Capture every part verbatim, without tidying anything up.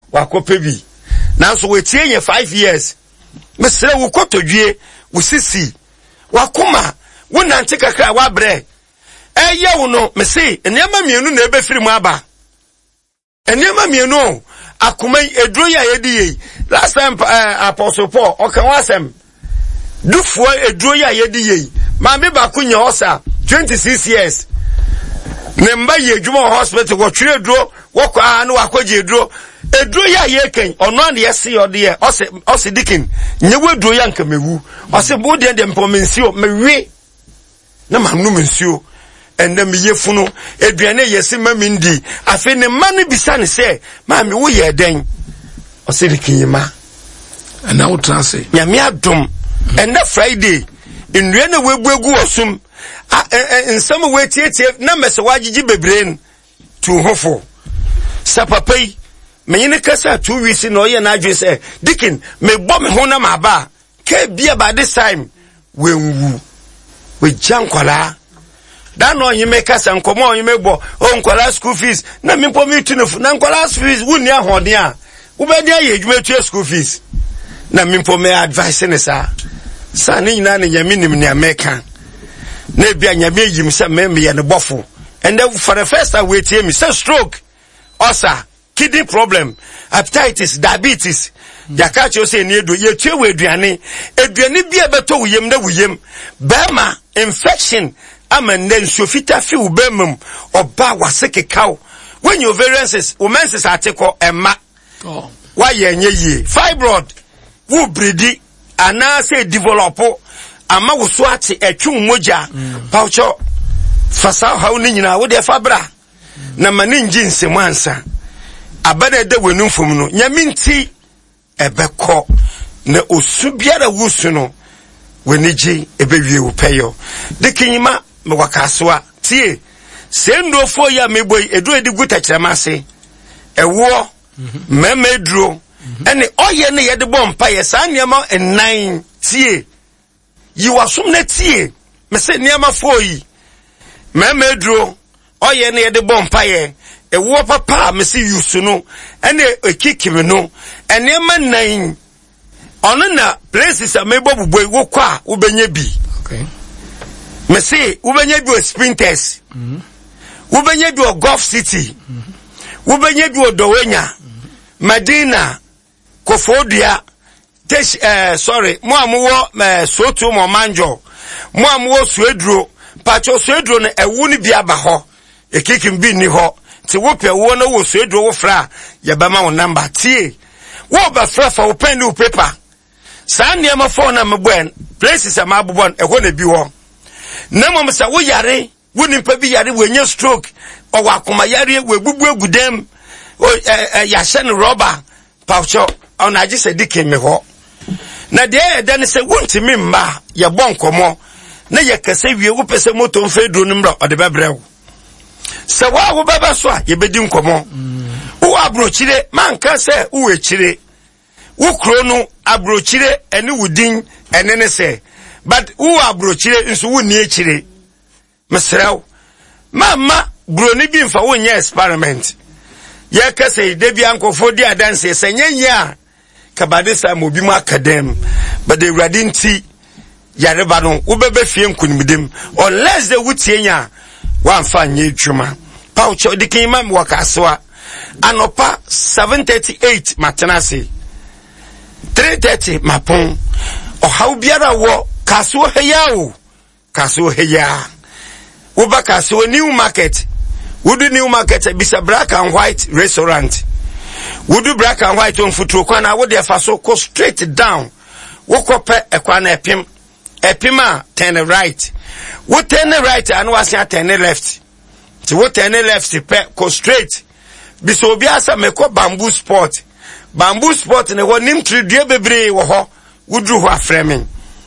wakope bi na so wetie ye five years mesre wo kotodwie wo sisi wakoma wo nante kakra wa bre eye wo no mese enema mienu na ebefiri mu aba enema mienu akoma eduro ya yedi yi last time uh, Apostle Paul okan wasem dufo eduro ya yedi yi ma me ba kunya osa twenty-six years nemba ye adwuma hospital wo twere eduro wo kwa na wakoje eduro eduro ya yeken ono ande yesi ode ye ose ose dikin nyewe eduro ya nka mewu ose bo de de mpomensio mewe na mamnu mensio ende meyefunu eduane yesi mamindi afi ne mane bisa ne se mami wo ye den ose dikinyima ana wo transe nyame adom ende Friday ndue na webuegu osum nsam wetietie na mese wagigi bebreen tu hofo sapapai menyine kasa two weeks na oye na adwe se dikin me bom ho na maba ke bia ba this time wenwu we jankwala da no nyime kasa nkomo nyime bo o nkwala school fees na mimpo mi tunufu na nkwala school fees wuni ahode a wo be dia ye adwuma tu school fees na mimpo me advice ne sa sa ni nyina ne yaminim ne America na bia nyame yim se meme ye ne bofo and then for the first time we tie me say stroke ulcer kidney problem hepatitis diabetes yakacho say ni edo ye tue we aduane aduane bia beto wuyem na wuyem bema infection amende nsofita fi ubemum oba wasekekaw when your variances women's article emma oh why yenye ye fibroid wo bredi ana say develop ama wo so ate atwu moja paucho fasa hawo ni nyina wo de fabra na mani njinse mwansa abada de wenu fom no nyaminti ebekọ na osu biara wusu no weniji ebewie wo peyo de kinyima me wakasoa tie sendo fo ya meboy edu edi gutachremase ewo meme eduro ene oye ne yede bompa ye sa niam nine tie yi wasum na tie me se niam fo yi meme eduro oye ne yede bompa ye ewo papa me se yusu no ene ekikime no ene ma nine ono na places a mebo buboy wo kwa wo benye bi okay me se wo benye bi o sprinters mhm wo benye bi o Gulf City mhm wo benye bi o Dowenya Medina Kofodia tesh eh sorry mo amuwo eh, sotu mo manjo mo amuwo suedro pacho suedro no ewu ni bia ba ho ekikim bi ni ho ti wo pe wo na wo suedro wo fra ya ba ma wo number tie wo ba fra fa wo pen ni paper sa niam phone na mebwen places am abobon e ho na bi ho na mo msa wo yare wo nimpa bi yare wo nya stroke o wa akoma yare wo ebubu egudem o ya shen rubber pacho ona agi se dikin me ho na de e den se wontimi mma ye bonkomo na ye kase wie wo pese moto mfedu nimra ode bebrew se wa wo beba so a ye bedi nkomo wo abrochire man ka se wo echire wo kro no abrochire ene wudin ene ne se but wo abrochire nso wo ni echire mesrew mama broni bi mfa wo nya experiment ye kase de bi ankofo di adanse se nyanya kabadesa mobi mu academ but the radinti yareba no wo bebe fie nkunimdem unless the wutienya wan fa nye dwuma paucho dikin mam wakasoa anopa seven thirty-eight matenase three thirty mapon o haw biara wo kaso heyawo kaso heya wo ba kaso new market would new market bisa black and white restaurant would do black and white on foot kwana wo de fa so go straight down wo kope ekwana epim epima turn right wo turn right and was turn left ti wo turn left pe go straight biso obi asa meko bamboo sport bamboo sport ne wo nim tridue bebre wo ho wo dru ho afreming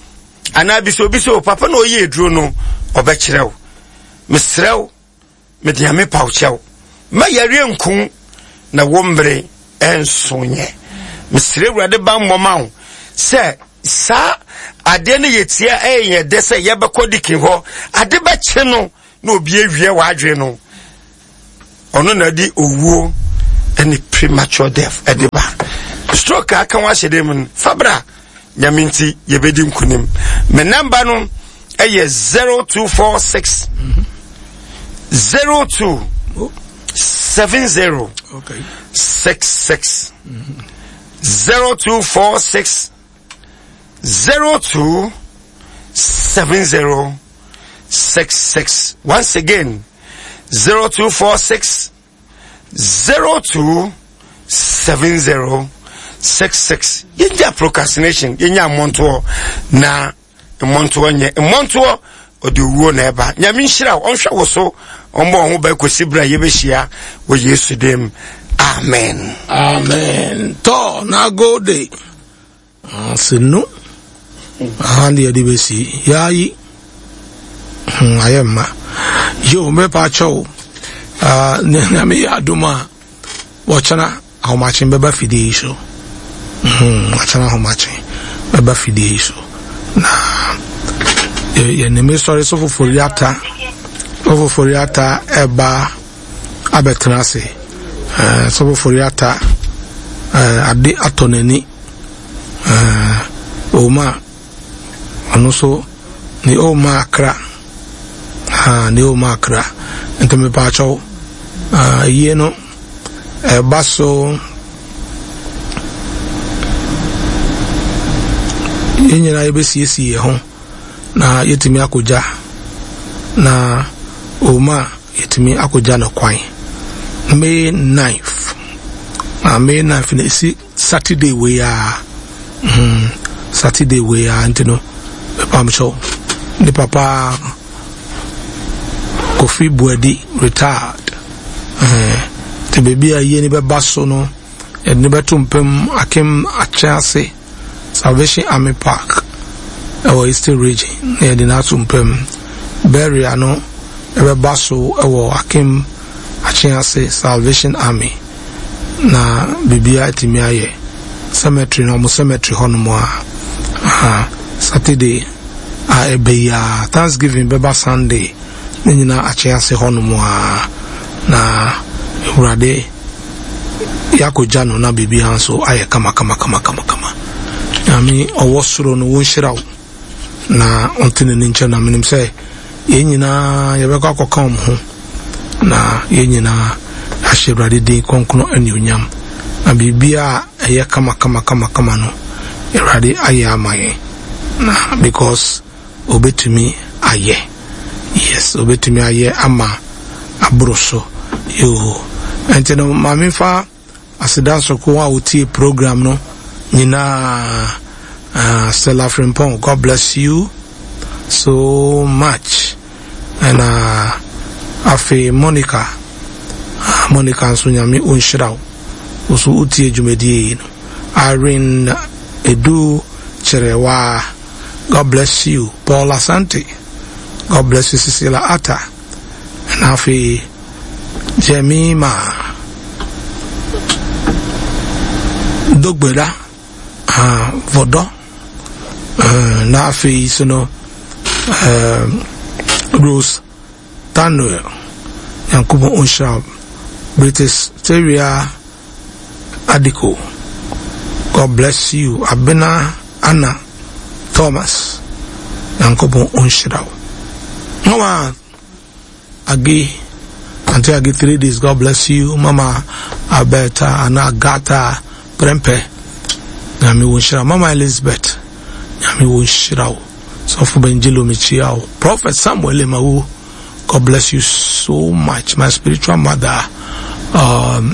ana biso biso papa no ye dru no obekirew mesrew me dia me pauchew ma yare nkun na wombre ensonye mesre wurade ban momaw se sa ade ne yetia eye de se ye bekodikin ho ade be che no na obi awie wadwe no ono na di owuo any premature death ediba stroke aka wa hyedem fabra nyaminti yebedi nkunim me number no eye zero two four six zero two seven zero okay six six zero two four six zero two seven zero six six. Once again, zero two four six zero two seven zero six six. Yenya procrastination, yenya monto na monto nye monto odi wo na eba. Nyame nhira onhwa wo so ombo ho ba kwesibra yebehia wo Yesu dem. Amen. Amen. To na go day. Sinu. Handi adibesi. Yayi. Ayema. Yo me pa cho. Ah na me aduma. Wachana how much in beba fidi so. Hmm, wachana how much beba fidi so. Na ye ne me sorry so for yata. Over for yata eba abetrase. Uh, so for yata uh, ade atonani uh, oma ono so ni oma akra ha ni oma akra nteme pa cho uh, ye no e baso yenyina yebesiesie ho na yetimi akoja na oma yetimi akoja no kwan May ninth. Uh, May ninth is Saturday we are mm, Saturday we are and you know I'm sure the papa Kofi Buedi retired. Uh the baby a ye ni be baso no and never tumpem akem a chance Salvation Army Park. Our still raging near the Natumpem burial no ebe baso our akem Achiase Salvation Army na bibia etimi aye cemetery no mo cemetery hono ah Saturday a ebe ya Thanksgiving beba Sunday nyina achiase hono na urade yakoja no na bibia nso aye kama kama kama kama kama ami owosoro no wonhira na ontene ni nche na menim se yenyina yebekọ akọka ho na yenyina ashirade de konkono anyunyam na bibia eye kama kama kama kama no erade aye amaye na because obetumi aye yes obetumi aye ama abroso yo enteno mamifa asidanso ko wa uti program no nyina uh, Stella Frimpong, God bless you so much and uh afi Monica uh, Monica Sunyami unshirao usu utie jumedie no Irene Edu Cherewa, God bless you. Paul Asante, God bless you. Cecilia Atta and afi Jemima Dogbeda uh, Vodo uh, na afi you know uh, Rose Tanuel Yankubo Unshab British Teria Adiko, God bless you. Abena Anna Thomas Yankubo Unshab Mama Agi until I get three days, God bless you. Mama Alberta Anna Gata Prempe Yami Unshab Mama Elizabeth Yami Unshab so for Benjilo Michiao Prophet Samuel Emawu, God bless you so much. My spiritual mother, um,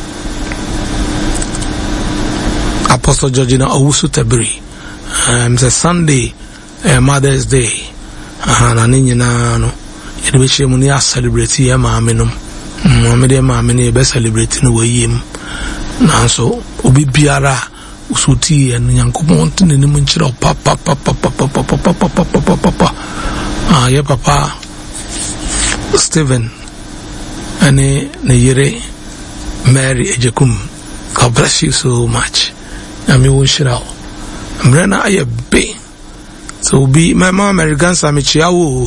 Apostle Georgina Owusu Tebiri. Um, it's a Sunday, uh, Mother's Day. And I need you now. It wish you money celebrate your mammy. Mammy, dear mammy, best celebrating away him. Now, so, Obi Biara, Usuti, and Yankupon, and the Munchero, papa, papa, papa, papa, papa, papa, papa, papa. Ah, yeah, papa. Stephen ane Neyere Mary Ejekum, God bless you so much. Yami wonshirao mrena aye be so be my mama American samichiawo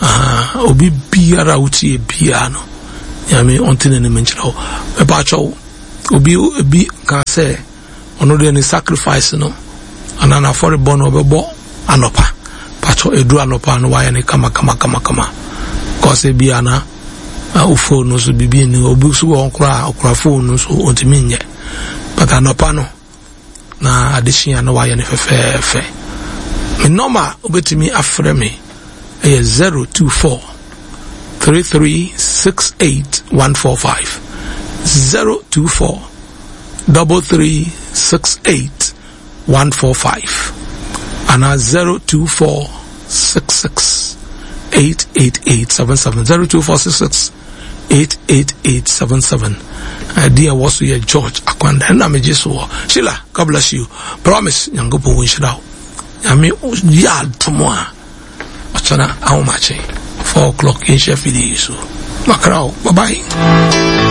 ah obi biara uti e biano yami ontine ne menchirao e ba cho obi obi can say ono de ni sacrifice no anana for born obebo anopa pacho edu anopa no wa ya ni kama kama kama kama cause bi ana ufo no so bibi ni obi so won kra okra phone no so ontimi nye but anopa no na addition no wa ya ni fefe fe me normal obetimi afre me e zero two four three three six eight one four five zero two four double three six eight one four five and zero two four six six eight eight eight seven seven zero two four six six eight eight eight seven seven. Dear was your George Akwanda and I'm just Sheila, God bless you. Promise Yangopo win shit out. I mean yard tomorrow. Achana how much? Four o'clock in Sheffield. So Macau, bye bye.